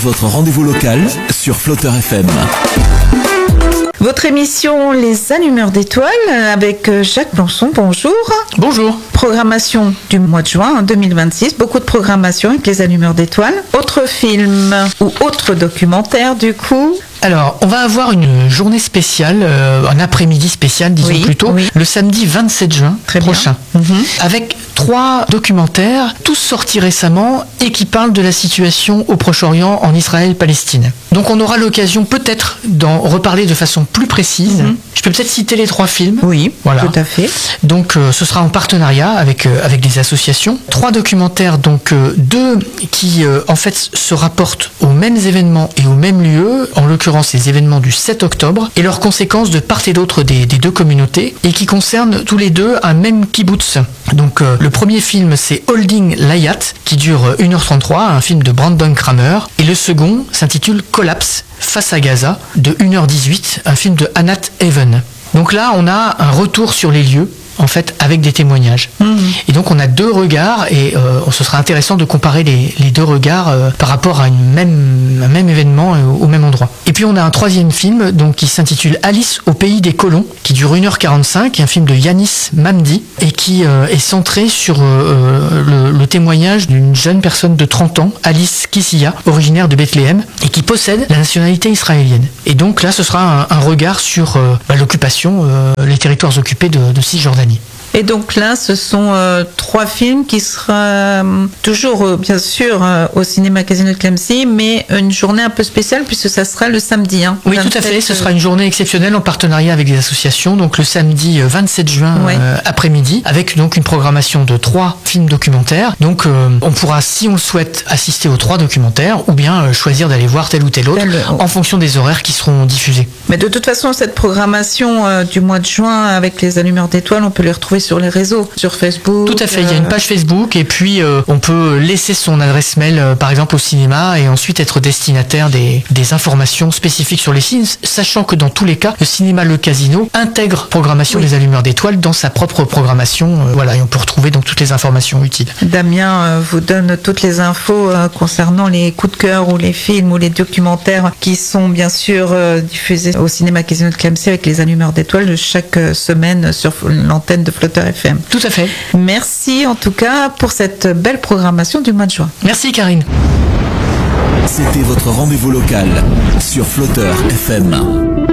votre rendez-vous local sur Flotteur FM. Votre émission Les Allumeurs d'étoiles avec Jacques Plançon, bonjour. Bonjour. Programmation du mois de juin 2026, beaucoup de programmation avec Les Allumeurs d'étoiles. Autre film ou autre documentaire du coup? Alors, on va avoir une journée spéciale, un après-midi spécial, disons plutôt, le samedi 27 juin prochain, avec 3 documentaires, tous sortis récemment et qui parlent de la situation au Proche-Orient, en Israël-Palestine. Donc on aura l'occasion peut-être d'en reparler de façon plus précise. Je peux peut-être citer les 3 films. Oui, voilà. Tout à fait. Donc ce sera en partenariat avec des associations. 3 documentaires, donc 2 qui en fait se rapportent aux mêmes événements et aux mêmes lieux, en l'occurrence les événements du 7 octobre, et leurs conséquences de part et d'autre des 2 communautés, et qui concernent tous les 2 un même kibbutz. Donc le premier film c'est Holding Layat, qui dure 1h33, un film de Brandon Kramer, et le second s'intitule Collapse, face à Gaza, de 1h18, un film de Anat Even. Donc là on a un retour sur les lieux, en fait, avec des témoignages. Et donc on a 2 regards et ce sera intéressant de comparer les 2 regards par rapport à un même événement au même endroit. Et puis on a un 3e film donc, qui s'intitule Alice au pays des colons, qui dure 1h45, un film de Yanis Mamdi et qui est centré sur le témoignage d'une jeune personne de 30 ans, Alice Kissiya, originaire de Bethléem, et qui possède la nationalité israélienne. Et donc là ce sera un regard sur l'occupation, les territoires occupés de Cisjordanie. Et donc là, ce sont 3 films qui seront toujours, bien sûr, au cinéma Casino de Clemcy, mais une journée un peu spéciale puisque ça sera le samedi. Oui, tout à fait. Ce sera une journée exceptionnelle en partenariat avec des associations. Donc le samedi 27 juin après-midi, avec donc une programmation de 3 films documentaires. Donc on pourra, si on le souhaite, assister aux 3 documentaires ou bien choisir d'aller voir tel ou tel autre en fonction des horaires qui seront diffusés. Mais de toute façon, cette programmation du mois de juin avec les Allumeurs d'étoiles, on peut les retrouver sur les réseaux, sur Facebook. Tout à fait, il y a une page Facebook et puis on peut laisser son adresse mail par exemple au cinéma et ensuite être destinataire des informations spécifiques sur les films, sachant que dans tous les cas, le cinéma Le Casino intègre programmation des Allumeurs d'étoiles dans sa propre programmation. Voilà, et on peut retrouver donc toutes les informations utiles. Damien vous donne toutes les infos concernant les coups de cœur ou les films ou les documentaires qui sont bien sûr diffusés au cinéma Casino de Clemcy avec les Allumeurs d'étoiles chaque semaine sur l'antenne de Flotteur FM. Tout à fait. Merci en tout cas pour cette belle programmation du mois de juin. Merci Karine. C'était votre rendez-vous local sur Flotteur FM.